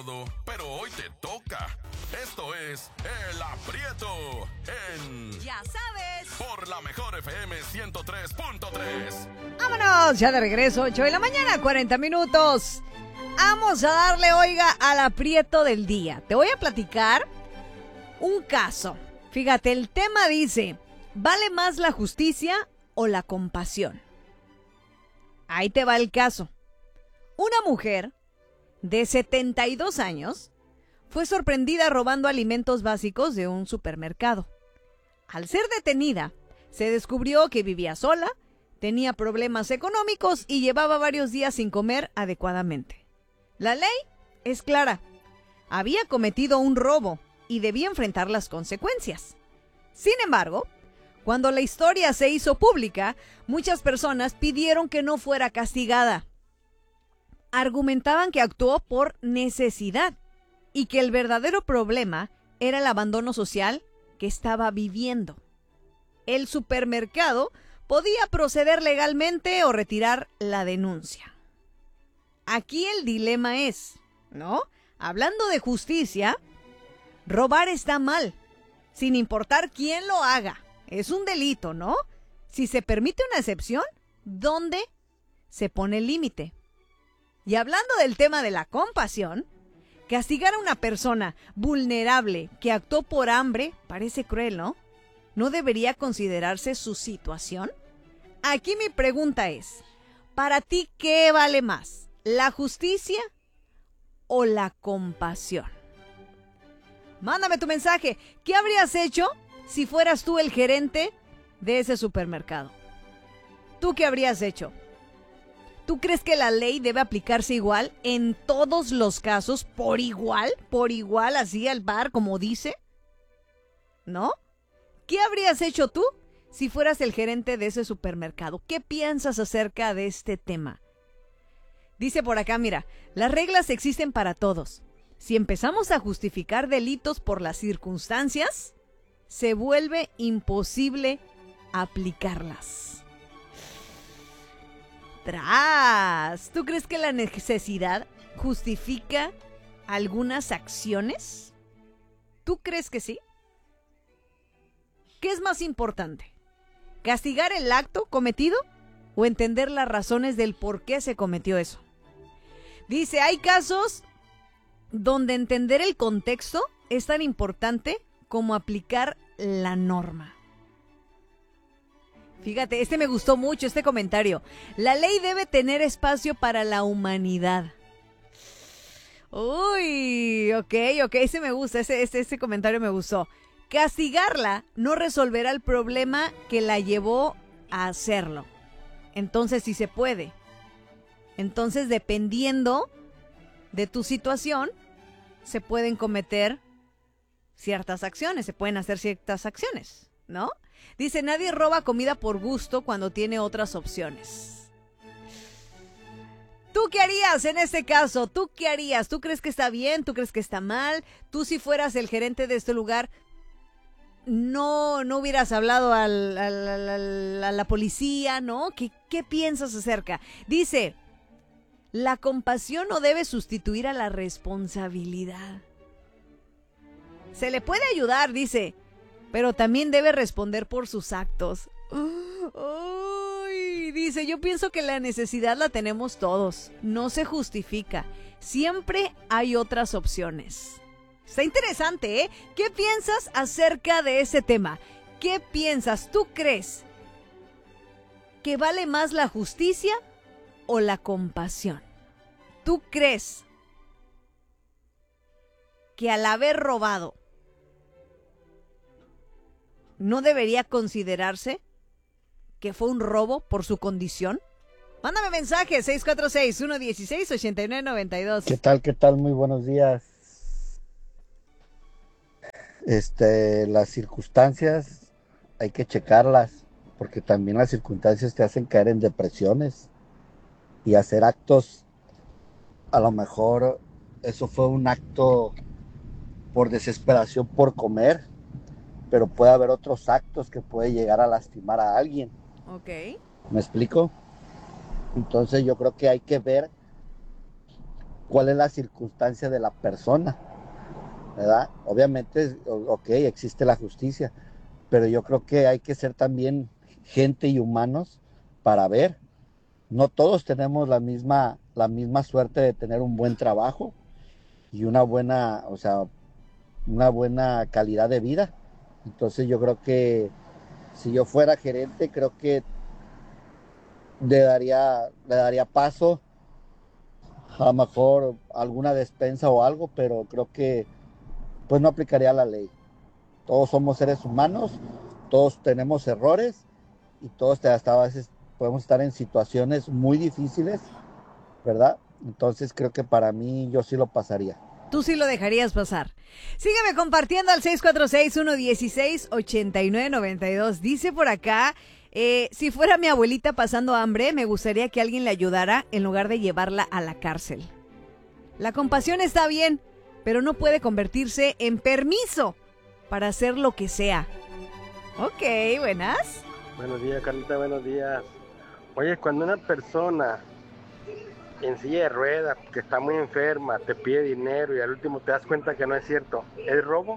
Pero hoy te toca. Esto es El Aprieto en... Ya sabes. Por la mejor FM 103.3. Vámonos, ya de regreso, 8 de la mañana, 40 minutos. Vamos a darle, oiga, al aprieto del día. Te voy a platicar un caso. Fíjate, el tema dice, ¿vale más la justicia o la compasión? Ahí te va el caso. Una mujer de 72 años fue sorprendida robando alimentos básicos de un supermercado. Al ser detenida, se descubrió que vivía sola, tenía problemas económicos y llevaba varios días sin comer adecuadamente. La ley es clara. Había cometido un robo y debía enfrentar las consecuencias. Sin embargo, cuando la historia se hizo pública, muchas personas pidieron que no fuera castigada. Argumentaban que actuó por necesidad y que el verdadero problema era el abandono social que estaba viviendo. El supermercado podía proceder legalmente o retirar la denuncia. Aquí el dilema es, ¿no? Hablando de justicia, robar está mal, sin importar quién lo haga. Es un delito, ¿no? Si se permite una excepción, ¿dónde se pone el límite? Y hablando del tema de la compasión, castigar a una persona vulnerable que actuó por hambre parece cruel, ¿no? ¿No debería considerarse su situación? Aquí mi pregunta es, ¿para ti qué vale más? ¿La justicia o la compasión? Mándame tu mensaje. ¿Qué habrías hecho si fueras tú el gerente de ese supermercado? ¿Tú qué habrías hecho? ¿Tú crees que la ley debe aplicarse igual en todos los casos, por igual, así al bar, como dice? ¿No? ¿Qué habrías hecho tú si fueras el gerente de ese supermercado? ¿Qué piensas acerca de este tema? Dice por acá, mira, las reglas existen para todos. Si empezamos a justificar delitos por las circunstancias, se vuelve imposible aplicarlas. ¡Tras! ¿Tú crees que la necesidad justifica algunas acciones? ¿Tú crees que sí? ¿Qué es más importante? ¿Castigar el acto cometido o entender las razones del por qué se cometió eso? Dice, hay casos donde entender el contexto es tan importante como aplicar la norma. Fíjate, me gustó mucho, este comentario. La ley debe tener espacio para la humanidad. Uy, ok, ese me gusta, ese comentario me gustó. Castigarla no resolverá el problema que la llevó a hacerlo. Entonces, sí se puede. Entonces, dependiendo de tu situación, se pueden cometer ciertas acciones, se pueden hacer ciertas acciones, ¿no? Dice, nadie roba comida por gusto cuando tiene otras opciones. ¿Tú qué harías en este caso? ¿Tú qué harías? ¿Tú crees que está bien? ¿Tú crees que está mal? ¿Tú si fueras el gerente de este lugar, no hubieras hablado a la policía, ¿no? ¿Qué piensas acerca? Dice, la compasión no debe sustituir a la responsabilidad. Se le puede ayudar, dice, pero también debe responder por sus actos. Uy, dice, yo pienso que la necesidad la tenemos todos. No se justifica. Siempre hay otras opciones. Está interesante, ¿eh? ¿Qué piensas acerca de ese tema? ¿Qué piensas? ¿Tú crees que vale más la justicia o la compasión? ¿Tú crees que al haber robado no debería considerarse que fue un robo por su condición? Mándame mensaje, 646-116-8992. ¿Qué tal? ¿Qué tal? Muy buenos días. Las circunstancias hay que checarlas, porque también las circunstancias te hacen caer en depresiones y hacer actos. A lo mejor eso fue un acto por desesperación por comer, pero puede haber otros actos que puede llegar a lastimar a alguien. Ok. ¿Me explico? Entonces yo creo que hay que ver cuál es la circunstancia de la persona, ¿verdad? Obviamente, ok, existe la justicia, pero yo creo que hay que ser también gente y humanos para ver. No todos tenemos la misma suerte de tener un buen trabajo y una buena calidad de vida. Entonces yo creo que si yo fuera gerente, creo que le daría paso, a lo mejor alguna despensa o algo, pero creo que pues no aplicaría la ley. Todos somos seres humanos, todos tenemos errores y todos hasta a veces podemos estar en situaciones muy difíciles, ¿verdad? Entonces creo que para mí yo sí lo pasaría. Tú sí lo dejarías pasar. Sígueme compartiendo al 646-116-8992. Dice por acá, si fuera mi abuelita pasando hambre, me gustaría que alguien le ayudara en lugar de llevarla a la cárcel. La compasión está bien, pero no puede convertirse en permiso para hacer lo que sea. Ok, buenas. Buenos días, Carlita, buenos días. Oye, cuando una persona en silla de ruedas, que está muy enferma, te pide dinero y al último te das cuenta que no es cierto, ¿es robo?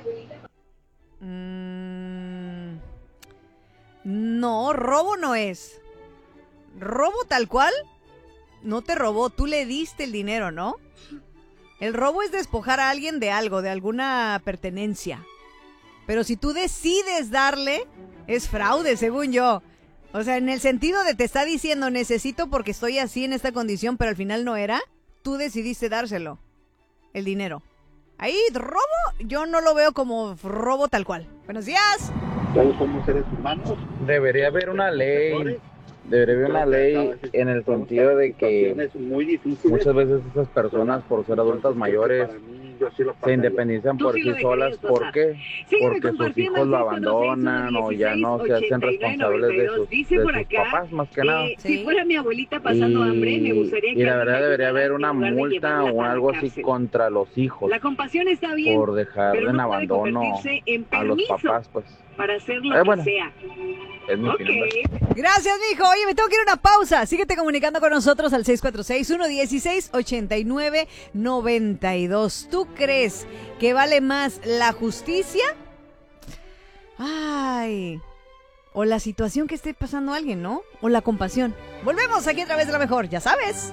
No, robo no es. Robo tal cual, no te robó, tú le diste el dinero, ¿no? El robo es despojar a alguien de algo, de alguna pertenencia. Pero si tú decides darle, es fraude, según yo. O sea, en el sentido de te está diciendo, necesito porque estoy así en esta condición, pero al final no era, tú decidiste dárselo, el dinero. Ahí, robo, yo no lo veo como robo tal cual. Buenos días. Todos somos seres humanos. Debería haber una ley en el sentido de que muchas veces esas personas, por ser adultas mayores, se independizan por sí solas. ¿Por qué? Porque sus hijos lo abandonan o ya no se hacen responsables de sus papás, más que nada. Si fuera mi abuelita pasando hambre, me gustaría que... Y la verdad debería haber una multa o algo así contra los hijos. La compasión está bien, por dejar en abandono a los papás, pues. Para hacer lo que sea. Es mi opinión. Gracias, mijo. Oye, me tengo que ir a una pausa. Síguete comunicando con nosotros al 646-116-8992. ¿Tú crees que vale más la justicia? Ay. O la situación que esté pasando a alguien, ¿no? O la compasión. Volvemos aquí a través de La Mejor, ya sabes.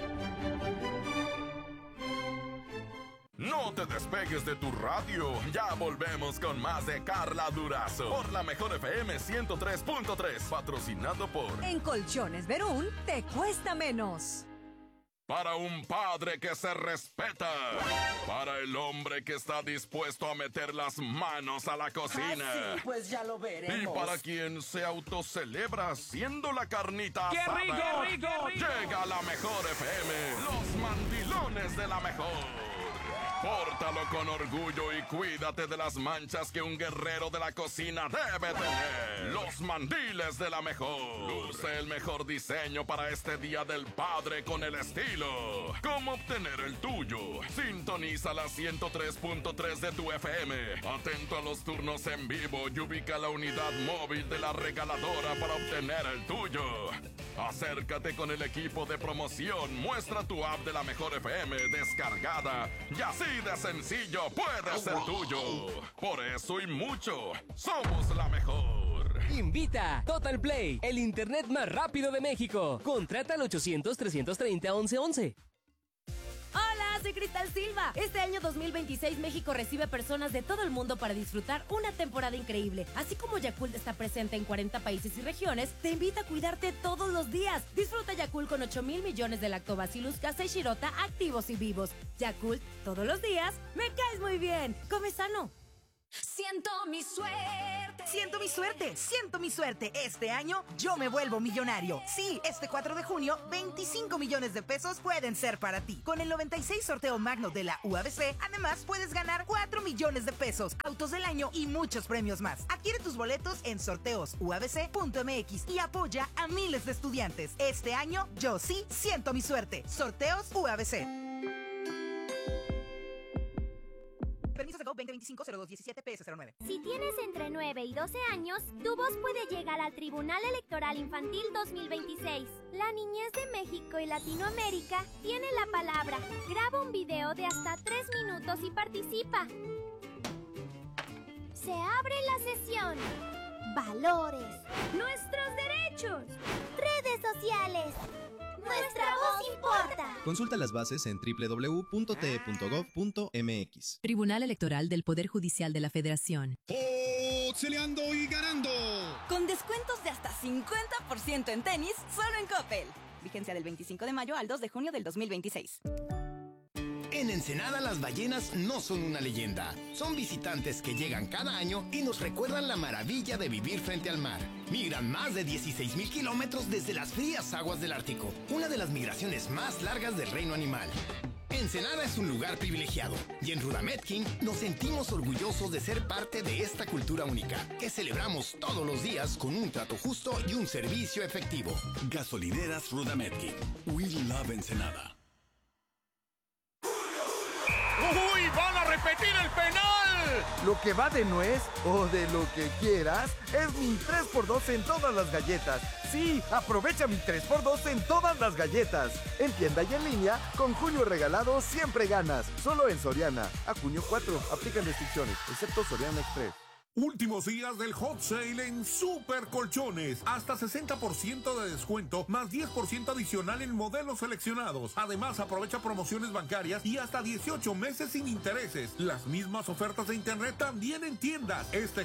No te despegues de tu radio. Ya volvemos con más de Carla Durazo por La Mejor FM 103.3, patrocinado por En Colchones Verún te cuesta menos. Para un padre que se respeta. Para el hombre que está dispuesto a meter las manos a la cocina. Ah, sí, pues ya lo veremos. Y para quien se autocelebra haciendo la carnita ¡Qué asada. rico, rico, rico! Llega La Mejor FM, los mandilones de La Mejor. Pórtalo con orgullo y cuídate de las manchas que un guerrero de la cocina debe tener. Los mandiles de La Mejor. Luce el mejor diseño para este Día del Padre con el estilo. ¿Cómo obtener el tuyo? Sintoniza la 103.3 de tu FM. Atento a los turnos en vivo y ubica la unidad móvil de la regaladora para obtener el tuyo. Acércate con el equipo de promoción. Muestra tu app de La Mejor FM descargada. Y así de sencillo puede ser tuyo. Por eso y mucho, somos La Mejor. Invita Total Play, el internet más rápido de México. Contrata al 800-330-1111. Hola, soy Cristal Silva. Este año 2026 México recibe personas de todo el mundo para disfrutar una temporada increíble. Así como Yakult está presente en 40 países y regiones, te invita a cuidarte todos los días. Disfruta Yakult con 8,000 millones de lactobacillus casei shirota activos y vivos. Yakult, todos los días, me caes muy bien. Come sano. Siento mi suerte. Siento mi suerte. Siento mi suerte. Este año yo me vuelvo millonario. Sí, este 4 de junio, 25 millones de pesos pueden ser para ti. Con el 96 sorteo magno de la UABC, además puedes ganar 4 millones de pesos, autos del año y muchos premios más. Adquiere tus boletos en sorteosuabc.mx y apoya a miles de estudiantes. Este año yo sí siento mi suerte. Sorteos UABC. Permiso de 2025-0217-PS09. Si tienes entre 9 y 12 años, tu voz puede llegar al Tribunal Electoral Infantil 2026. La niñez de México y Latinoamérica tiene la palabra. Graba un video de hasta 3 minutos y participa. Se abre la sesión. Valores. Nuestros derechos. Redes sociales. Nuestra voz importa. Consulta las bases en www.te.gov.mx. Tribunal Electoral del Poder Judicial de la Federación. ¡Boxeleando y ganando! Con descuentos de hasta 50% en tenis, solo en Coppel. Vigencia del 25 de mayo al 2 de junio del 2026. En Ensenada las ballenas no son una leyenda. Son visitantes que llegan cada año y nos recuerdan la maravilla de vivir frente al mar. Migran más de 16,000 kilómetros desde las frías aguas del Ártico, una de las migraciones más largas del reino animal. Ensenada es un lugar privilegiado y en Rudametkin nos sentimos orgullosos de ser parte de esta cultura única que celebramos todos los días con un trato justo y un servicio efectivo. Gasolineras Rudametkin. We love Ensenada. ¡Uy! ¡Van a repetir el penal! Lo que va de nuez o de lo que quieras es mi 3x2 en todas las galletas. Sí, aprovecha mi 3x2 en todas las galletas. En tienda y en línea, con junio regalado siempre ganas. Solo en Soriana. A junio 4, aplican restricciones, excepto Soriana Express. Últimos días del hot sale en Super Colchones. Hasta 60% de descuento, más 10% adicional en modelos seleccionados. Además, aprovecha promociones bancarias y hasta 18 meses sin intereses. Las mismas ofertas de internet también en tiendas. Este